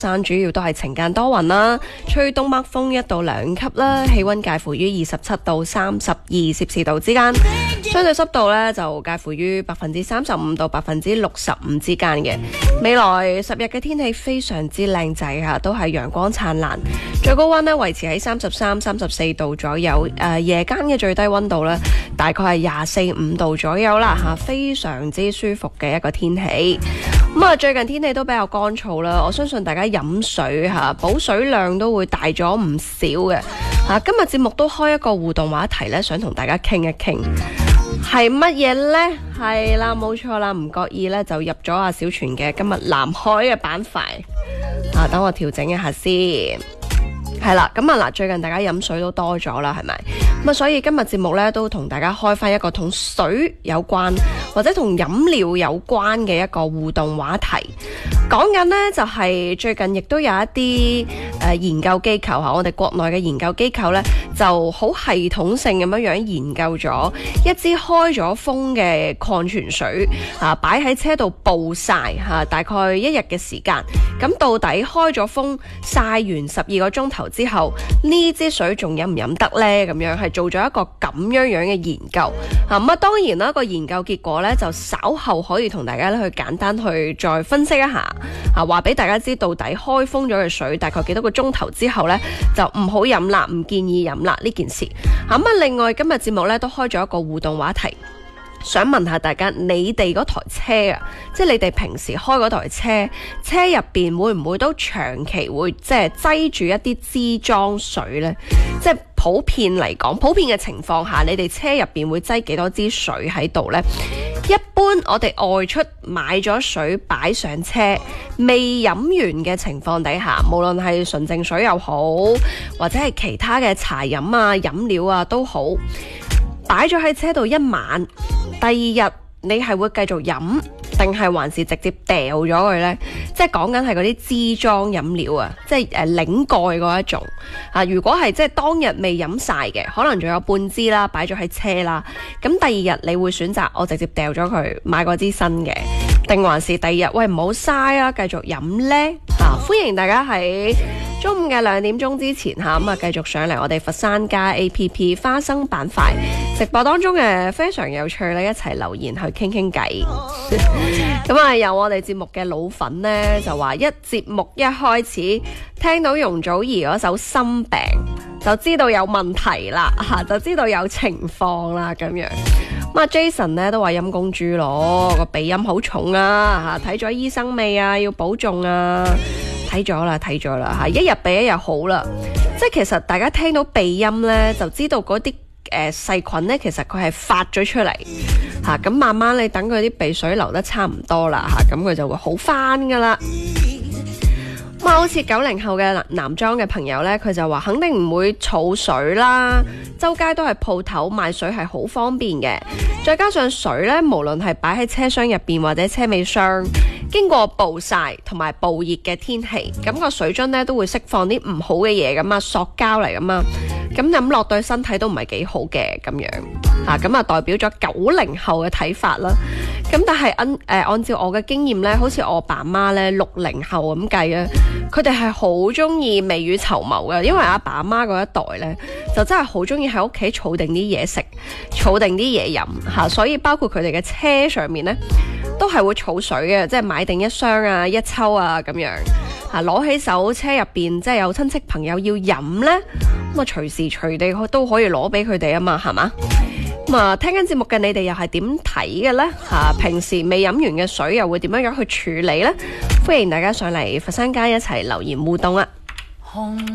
山主要都係晴間多雲啦，吹東北風1到2級啦，氣溫介乎於27到32攝氏度之間，相對濕度呢就介乎於35%到65%之間嘅。未來10日嘅天氣非常之靚仔嚇，都係陽光燦爛，最高溫呢維持喺33、34度左右，夜間嘅最低溫度呢大概係24、5度左右啦嚇，非常之舒服嘅一個天氣。最近天氣都比較乾燥啦，我相信大家飲水嚇補水量都會大咗唔少嘅嚇。今日節目都開一個互動話題咧，想同大家傾一傾，係乜嘢呢？係啦，冇錯啦，唔覺意咧就入咗阿小全嘅今日南海嘅板塊啊，等我調整一下先。係啦，咁啊嗱，最近大家飲水都多咗啦，係咪？所以今日節目咧都同大家開翻一個同水有關或者同飲料有關嘅一個互動話題。講緊呢就係最近亦都有一啲研究機構嚇，我哋國內嘅研究機構呢就好系統性咁樣研究咗一支開咗封嘅礦泉水擺喺車度暴曬大概1日嘅時間。咁到底開咗封曬完12個鐘頭之後，呢支水仲飲唔飲得呢？咁樣係做咗一個咁樣嘅研究當然啦，個研究結果呢就稍後可以同大家去簡單去再分析一下話俾大家知到底開封咗嘅水大概幾多個鐘頭之後呢就唔好飲啦，唔建議飲啦呢件事。另外今日節目呢都開咗一個互動話題，想問下大家，你哋嗰台車啊，即係你哋平時開嗰台車入邊會唔會都長期會即係擠住一啲支裝水呢？即係普遍嚟講，普遍嘅情況下，你哋車入邊會擠幾多支水喺度呢？一般我哋外出買咗水擺上車，未飲完嘅情況底下，無論係純淨水又好，或者係其他嘅茶飲啊、飲料啊都好，擺咗喺車度一晚，第二日你係會繼續飲，定係還是直接掉咗佢呢？即係講緊係嗰啲支裝飲料啊，即係擰蓋嗰一種如果係即係當日未飲晒嘅，可能仲有半支啦，擺咗喺車啦。咁第二日你會選擇我直接掉咗佢，買嗰支新嘅，定還是第二日喂唔好嘥啊，繼續飲呢？歡迎大家喺中午嘅2點鐘之前繼續上嚟我哋佛山家 APP 花生板塊直播當中嘅非常有趣咧，一齊留言去傾傾偈。咁有我哋節目嘅老粉呢，就話節目一開始聽到容祖兒嗰首心病就知道有問題啦就知道有情況啦咁樣。Jason 呢都話陰公豬咯，個鼻音好重啊睇咗醫生未啊？要保重啊！睇咗啦一日比一日好啦。即係其實大家聽到鼻音呢，就知道嗰啲細菌呢，其實佢係發咗出嚟咁慢慢你等佢啲鼻水流得差唔多啦咁佢就會好翻噶啦。好似90後嘅男裝嘅朋友呢，佢就話肯定唔會儲水啦，周街都係鋪頭買水係好方便嘅，再加上水呢，無論係擺喺車廂入邊或者車尾箱，經過暴曬同埋暴熱嘅天氣，咁個水樽呢都會釋放啲唔好嘅嘢咁塑膠嚟噶嘛，咁飲落對身體都唔係幾好嘅咁樣咁代表咗90後嘅睇法啦。咁但係按照我嘅經驗呢，好似我爸媽呢60後咁計啊，佢哋係好中意未雨綢繆嘅，因為阿爸阿媽嗰一代呢，就真係好中意喺屋企儲定啲嘢食，儲定啲嘢飲所以包括佢哋嘅車上面呢，都係會儲水嘅，即係買定一箱啊、一抽啊咁樣攞起手，車入邊即係有親戚朋友要飲呢，咁隨時隨地都可以攞俾佢哋啊嘛，係嘛？聽緊節目嘅你哋又係點睇嘅呢？平時未飲完嘅水又會點樣去處理呢？歡迎大家上嚟佛山街一齊留言互動啊！